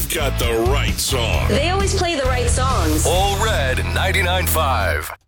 you've got the right song. They always play the right songs. All Red 99.5.